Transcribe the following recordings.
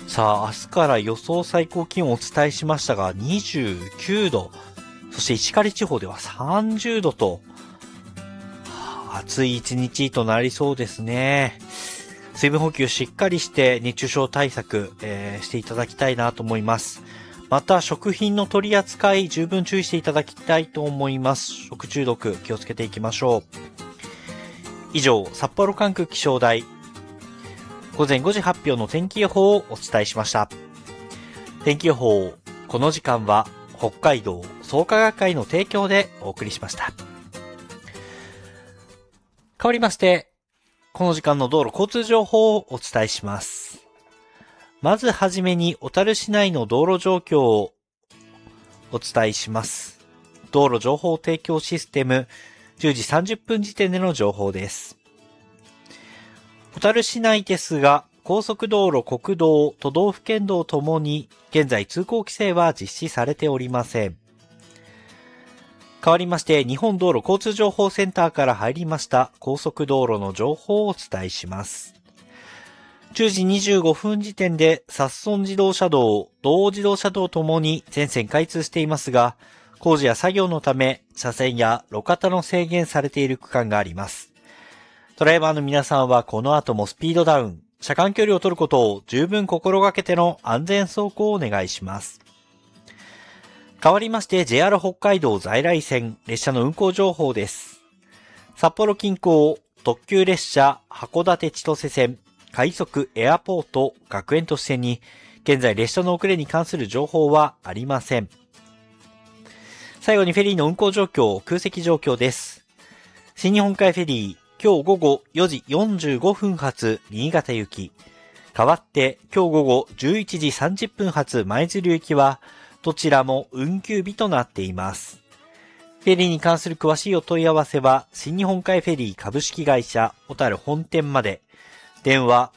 さあ、明日から予想最高気温をお伝えしましたが、29度。そして石狩地方では30度と、暑い一日となりそうですね。水分補給しっかりして熱中症対策、していただきたいなと思います。また食品の取り扱い十分注意していただきたいと思います。食中毒気をつけていきましょう。以上、札幌管区気象台午前5時発表の天気予報をお伝えしました。天気予報、この時間は北海道創価学会の提供でお送りしました。変わりまして、この時間の道路交通情報をお伝えします。まずはじめに小樽市内の道路状況をお伝えします。道路情報提供システム10時30分時点での情報です。小樽市内ですが、高速道路、国道、都道府県道ともに現在通行規制は実施されておりません。変わりまして、日本道路交通情報センターから入りました高速道路の情報をお伝えします。10時25分時点で、札樽自動車道、道央自動車道ともに全線開通していますが、工事や作業のため、車線や路肩の制限されている区間があります。ドライバーの皆さんはこの後もスピードダウン、車間距離を取ることを十分心がけての安全走行をお願いします。変わりまして JR 北海道在来線列車の運行情報です。札幌近郊特急列車函館千歳線快速エアポート学園都市線に現在列車の遅れに関する情報はありません。最後にフェリーの運行状況、空席状況です。新日本海フェリー今日午後4時45分発新潟行き、代わって今日午後11時30分発舞鶴行きはどちらも運休日となっています。フェリーに関する詳しいお問い合わせは、新日本海フェリー株式会社小樽本店まで、電話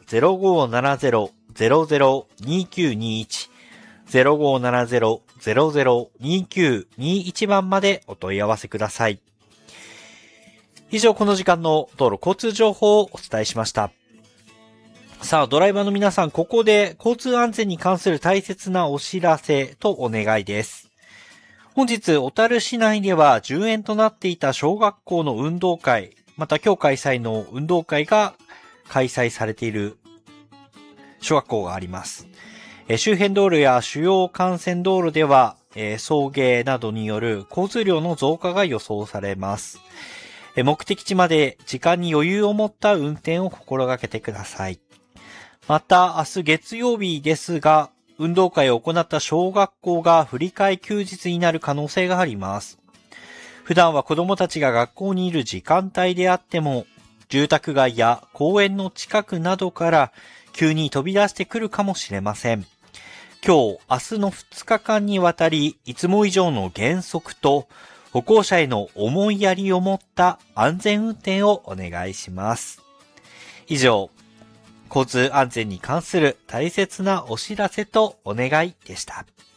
0570-002921、0570-002921番までお問い合わせください。以上、この時間の道路交通情報をお伝えしました。さあ、ドライバーの皆さん、ここで交通安全に関する大切なお知らせとお願いです。本日、小樽市内では順延となっていた小学校の運動会、また今日開催の運動会が開催されている小学校があります。周辺道路や主要幹線道路では、送迎などによる交通量の増加が予想されます。目的地まで時間に余裕を持った運転を心がけてください。また明日月曜日ですが、運動会を行った小学校が振り替え休日になる可能性があります。普段は子どもたちが学校にいる時間帯であっても、住宅街や公園の近くなどから急に飛び出してくるかもしれません。今日、明日の2日間にわたり、いつも以上の減速と歩行者への思いやりを持った安全運転をお願いします。以上、交通安全に関する大切なお知らせとお願いでした。